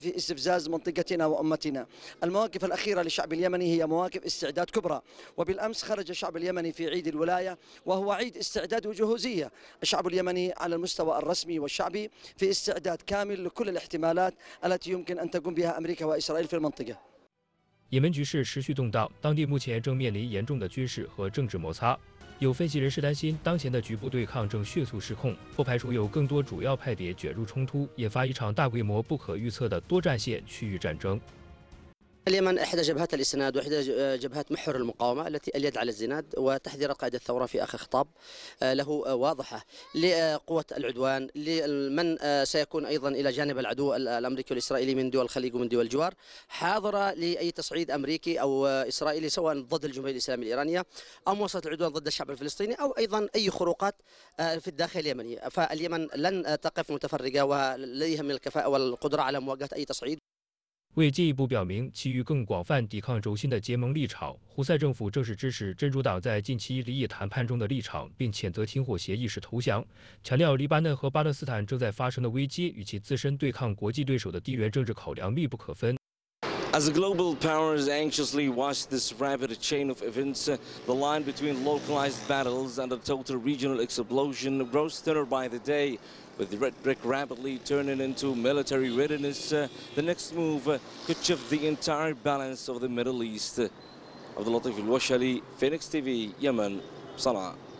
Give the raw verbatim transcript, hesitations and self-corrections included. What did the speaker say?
في استفزاز منطقتنا وأمتنا. المواقف الأخيرة للشعب اليمني هي مواقف استعداد كبرى، وبالأمس خرج الشعب اليمني في عيد الولاية وهو عيد استعداد وجهوزية. الشعب اليمني على المستوى الرسمي والشعبي في استعداد كامل لكل الاحتمالات التي يمكن أن تقوم بها أمريكا وإسرائيل في المنطقة. 也门局势持续动荡，当地目前正面临严重的军事和政治摩擦。有分析人士担心，当前的局部对抗正迅速失控，不排除有更多主要派别卷入冲突，引发一场大规模、不可预测的多战线区域战争。 اليمن إحدى جبهات الإسناد وإحدى جبهات محور المقاومة التي اليد على الزناد، وتحذيرات قائد الثورة في آخر خطاب له واضحة لقوة العدوان، لمن سيكون أيضا إلى جانب العدو الأمريكي والإسرائيلي من دول الخليج ومن دول الجوار، حاضرة لأي تصعيد أمريكي أو إسرائيلي سواء ضد الجمهورية الإسلامية الإيرانية أو مواصلة العدوان ضد الشعب الفلسطيني أو أيضا أي خروقات في الداخل اليمني. فاليمن لن تقف متفرقة ولديها من الكفاءة والقدرة على مواجهة أي تصعيد. 为进一步表明其与更广泛抵抗轴心的结盟立场，胡塞政府正式支持真主党在近期离异谈判中的立场，并谴责停火协议是投降，强调黎巴嫩和巴勒斯坦正在发生的危机与其自身对抗国际对手的地缘政治考量密不可分。 As the global powers anxiously watch this rapid chain of events, uh, the line between localized battles and a total regional explosion grows thinner by the day. With the rhetoric rapidly turning into military readiness, uh, the next move uh, could shift the entire balance of the Middle East. عبد اللطيف الوشلي, Phoenix تي في, Yemen, صنعاء.